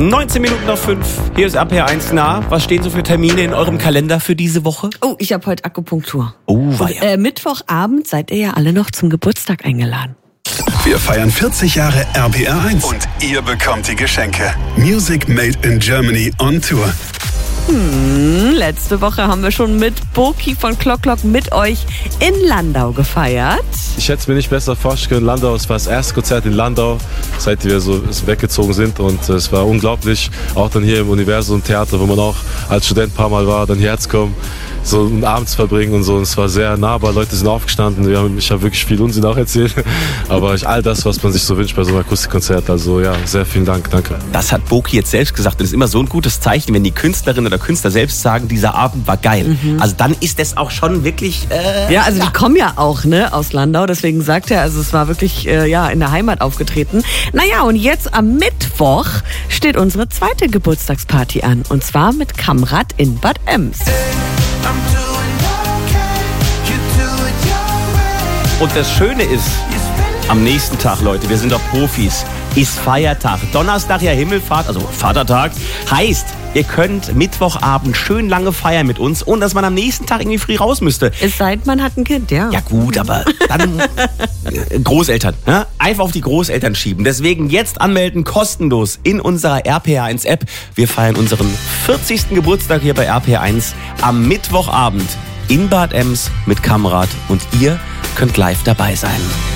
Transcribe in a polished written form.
19 Minuten nach 5. Hier ist RPR1 nah. Was stehen so für Termine in eurem Kalender für diese Woche? Oh, ich habe heute Akupunktur. Oh, weia. Mittwochabend seid ihr ja alle noch zum Geburtstag eingeladen. Wir feiern 40 Jahre RPR1 und ihr bekommt die Geschenke. Music Made in Germany on Tour. Letzte Woche haben wir schon mit Boki von Clock Clock mit euch in Landau gefeiert. Ich hätte es mir nicht besser vorstellen können. Landau, es war das erste Konzert in Landau, seit wir so weggezogen sind, und es war unglaublich. Auch dann hier im Universum Theater, wo man auch als Student ein paar Mal war, dann hierher zu kommen, so einen Abend zu verbringen und so. Und es war sehr nahbar, Leute sind aufgestanden, ich habe wirklich viel Unsinn auch erzählt, aber all das, was man sich so wünscht bei so einem Akustikkonzert, also ja, sehr vielen Dank, danke. Das hat Boki jetzt selbst gesagt. Das ist immer so ein gutes Zeichen, wenn die Künstlerin oder Künstler selbst sagen, dieser Abend war geil. Also dann ist das auch schon wirklich... Ja, also die kommen ja auch aus Landau, deswegen sagt er, also es war wirklich in der Heimat aufgetreten. Naja, und jetzt am Mittwoch steht unsere zweite Geburtstagsparty an, und zwar mit Kamrat in Bad Ems. Und das Schöne ist, am nächsten Tag, Leute, wir sind doch Profis, ist Feiertag. Donnerstag ja Himmelfahrt, also Vatertag. Heißt, ihr könnt Mittwochabend schön lange feiern mit uns, ohne dass man am nächsten Tag irgendwie früh raus müsste. Es sei denn, man hat ein Kind, ja. Ja gut, aber dann Großeltern. Ne? Einfach auf die Großeltern schieben. Deswegen jetzt anmelden, kostenlos in unserer RPR1-App. Wir feiern unseren 40. Geburtstag hier bei RPR1 am Mittwochabend in Bad Ems mit Kamrat, und ihr könnt live dabei sein.